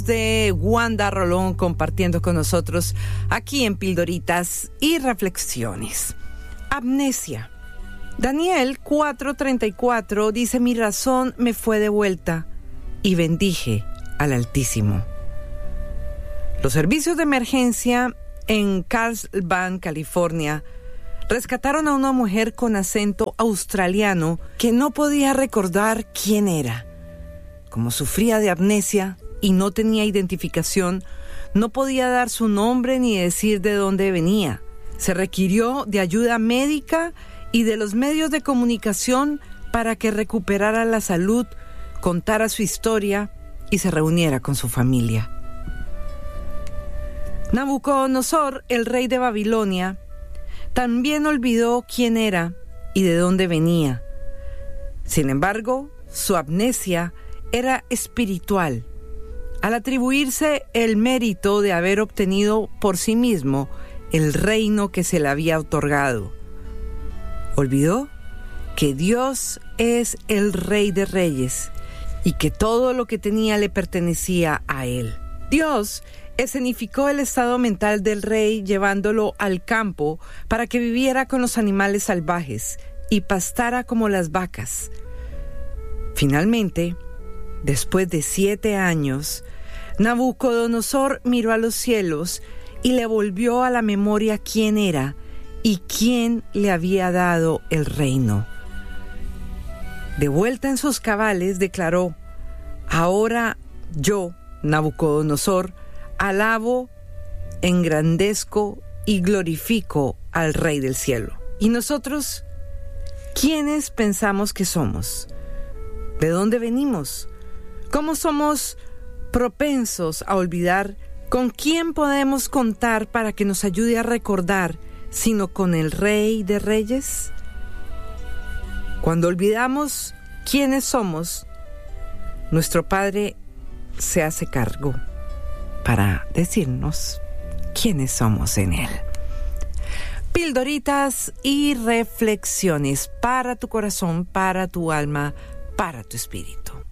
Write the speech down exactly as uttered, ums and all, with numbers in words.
De Wanda Rolón compartiendo con nosotros aquí en Pildoritas y Reflexiones. Amnesia. Daniel cuatro treinta y cuatro dice: mi razón me fue devuelta y bendije al Altísimo. Los servicios de emergencia en Carlsbad, California, rescataron a una mujer con acento australiano que no podía recordar quién era. Como sufría de amnesia y no tenía identificación, no podía dar su nombre ni decir de dónde venía. Se requirió de ayuda médica y de los medios de comunicación para que recuperara la salud, contara su historia y se reuniera con su familia. Nabucodonosor, el rey de Babilonia, también olvidó quién era y de dónde venía. Sin embargo, su amnesia era espiritual, al atribuirse el mérito de haber obtenido por sí mismo el reino que se le había otorgado. Olvidó que Dios es el Rey de Reyes y que todo lo que tenía le pertenecía a Él. Dios escenificó el estado mental del rey llevándolo al campo para que viviera con los animales salvajes y pastara como las vacas. Finalmente, después de siete años, Nabucodonosor miró a los cielos y le volvió a la memoria quién era y quién le había dado el reino. De vuelta en sus cabales, declaró: ahora yo, Nabucodonosor, alabo, engrandezco y glorifico al Rey del cielo. ¿Y nosotros? ¿Quiénes pensamos que somos? ¿De dónde venimos? ¿Cómo somos propensos a olvidar? ¿Con quién podemos contar para que nos ayude a recordar, sino con el Rey de Reyes? Cuando olvidamos quiénes somos, nuestro Padre se hace cargo para decirnos quiénes somos en Él. Pildoritas y reflexiones para tu corazón, para tu alma, para tu espíritu.